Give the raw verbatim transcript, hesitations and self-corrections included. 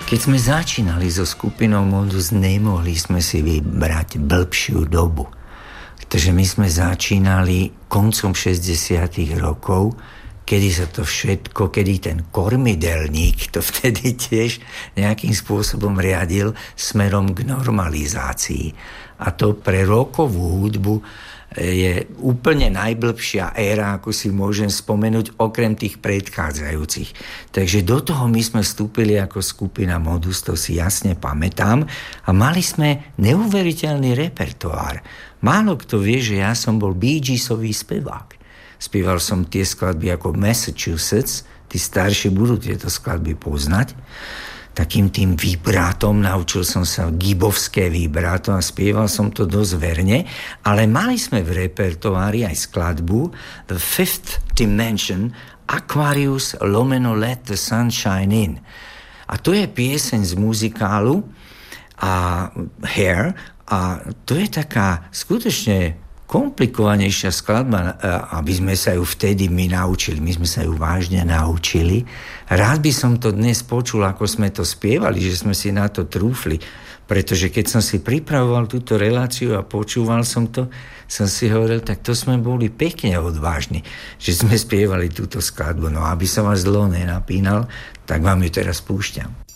Keď sme začínali so skupinou Modus, nemohli sme si vybrať blbšiu dobu. Pretože my sme začínali koncom šesťdesiatych rokov, kedy sa to všetko, kedy ten kormidelník to vtedy tiež nejakým spôsobom riadil smerom k normalizácii. A to pre rockovú hudbu je úplne najblbšia éra, ako si môžem spomenúť, okrem tých predchádzajúcich. Takže do toho my sme vstúpili ako skupina Modus, to si jasne pamätám, a mali sme neuveriteľný repertoár. Málo kto vie, že ja som bol Bee Geesový spevák. Spieval som tie skladby ako Massachusetts, tí starší budú tieto skladby poznať. Takým tým vibrátom, naučil som sa gibovské vibráto a spieval som to dosť verne, ale mali sme v repertoári aj skladbu The Fifth Dimension, Aquarius lomeno Let the Sunshine In. A to je pieseň z muzikálu a Hair, a to je taká skutočne komplikovanejšia skladba, aby sme sa ju vtedy my naučili. My sme sa ju vážne naučili. Rád by som to dnes počul, ako sme to spievali, že sme si na to trúfli. Pretože keď som si pripravoval túto reláciu a počúval som to, som si hovoril, tak to sme boli pekne odvážni, že sme spievali túto skladbu. No aby som vás dlho nenapínal, tak vám ju teraz púšťam.